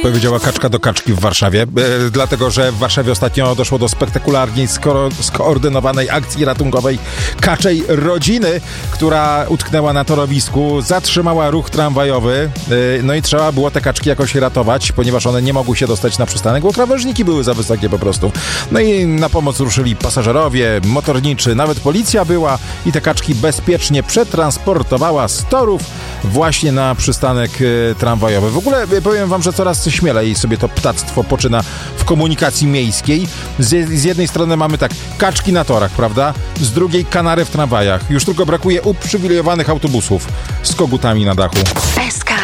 Powiedziała kaczka do kaczki w Warszawie, dlatego że w Warszawie ostatnio doszło do spektakularnej, skoordynowanej akcji ratunkowej kaczej rodziny, która utknęła na torowisku, zatrzymała ruch tramwajowy, no i trzeba było te kaczki jakoś ratować, ponieważ one nie mogły się dostać na przystanek, bo krawężniki były za wysokie po prostu. No i na pomoc ruszyli pasażerowie, motorniczy, nawet policja była i te kaczki bezpiecznie przetransportowała z torów właśnie na przystanek tramwajowy. W ogóle powiem wam, że coraz śmielej sobie to ptactwo poczyna w komunikacji miejskiej. Z jednej strony mamy tak, kaczki na torach, prawda? Z drugiej kanary w tramwajach. Już tylko brakuje uprzywilejowanych autobusów z kogutami na dachu.